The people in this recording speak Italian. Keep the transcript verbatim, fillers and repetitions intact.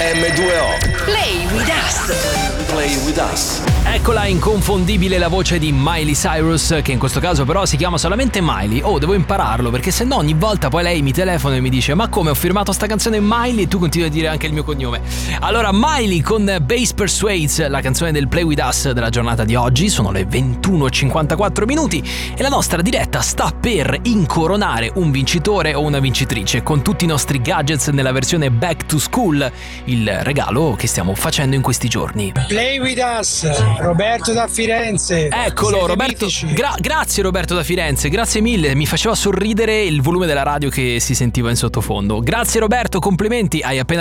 emme due o. Play with us. Play with us. Eccola, inconfondibile la voce di Miley Cyrus, che in questo caso però si chiama solamente Miley. Oh, devo impararlo, perché se no ogni volta poi lei mi telefona e mi dice: ma come, ho firmato sta canzone Miley e tu continui a dire anche il mio cognome. Allora, Miley con Bass Persuades, la canzone del Play with Us della giornata di oggi. Sono le ventuno e cinquantaquattro minuti e la nostra diretta sta per incoronare un vincitore o una vincitrice con tutti i nostri gadgets nella versione Back to School, il regalo che stiamo facendo in questi giorni. Play with us, Roberto da Firenze. Eccolo, Siete Roberto. mitici. Gra- grazie Roberto da Firenze, grazie mille. Mi faceva sorridere il volume della radio che si sentiva in sottofondo. Grazie Roberto, complimenti, hai appena